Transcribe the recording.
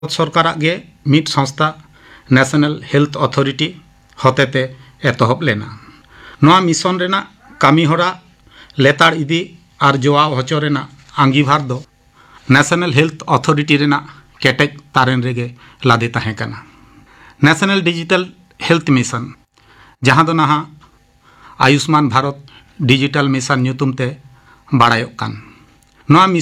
सरकार गे मिट संस्था नेशनल हेल्थ अथॉरिटी होतेते एतहब लेना। नोआ मिशन रेना कामी होरा लेताड़ इदी और जोआव होचो रेना आंगीभार दो नेशनल हेल्थ अथॉरिटी रेना केटेज तारेन रेगे लादे ताहें कना। नेशनल डिजिटल हेल्थ मिशन जहां दो नहा आयुष्मान भारत डिजिटल मिशन ᱧᱩᱛᱩᱢ ᱛᱮ ᱵᱟᱲᱟᱭᱚᱜ ᱠᱟᱱ। ᱱᱚᱣᱟ